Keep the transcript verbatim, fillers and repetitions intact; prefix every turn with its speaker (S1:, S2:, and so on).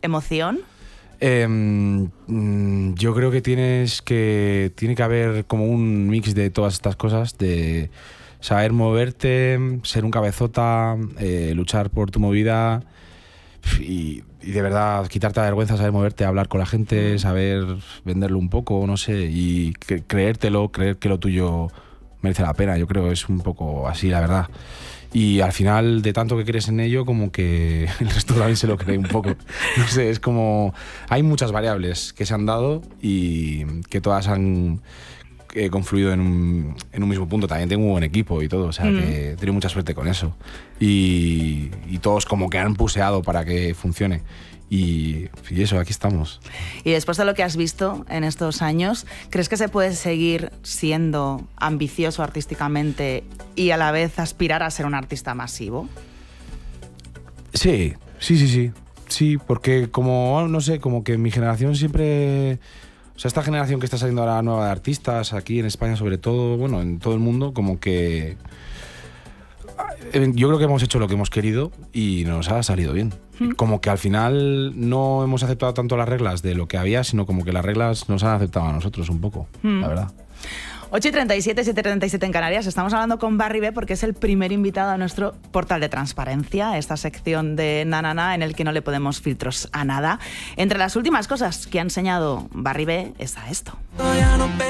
S1: emoción?
S2: Eh, mm, yo creo que tienes que tiene que haber como un mix de todas estas cosas, de saber moverte, ser un cabezota, eh, luchar por tu movida y, y de verdad quitarte la vergüenza, saber moverte, hablar con la gente, saber venderlo un poco, no sé, y cre- creértelo, creer que lo tuyo merece la pena. Yo creo que es un poco así, la verdad. Y al final, de tanto que crees en ello, como que el resto también se lo cree un poco. No sé, es como... Hay muchas variables que se han dado y que todas han eh, confluido en un, en un mismo punto. También tengo un buen equipo y todo, o sea, mm. que he tenido mucha suerte con eso. Y, y todos como que han puseado para que funcione. Y, y eso, aquí estamos.
S1: Y después de lo que has visto en estos años, ¿crees que se puede seguir siendo ambicioso artísticamente y a la vez aspirar a ser un artista masivo?
S2: Sí, sí, sí, sí. Sí, porque como, no sé, como que mi generación siempre... O sea, esta generación que está saliendo ahora nueva de artistas, aquí en España sobre todo, bueno, en todo el mundo, como que... Yo creo que hemos hecho lo que hemos querido y nos ha salido bien. ¿Mm? Como que al final no hemos aceptado tanto las reglas de lo que había, sino como que las reglas nos han aceptado a nosotros un poco, ¿Mm? La verdad.
S1: ocho y treinta y siete, siete y treinta y siete en Canarias. Estamos hablando con Barry B porque es el primer invitado a nuestro portal de transparencia, esta sección de Na Na Na en el que no le ponemos filtros a nada. Entre las últimas cosas que ha enseñado Barry B está esto.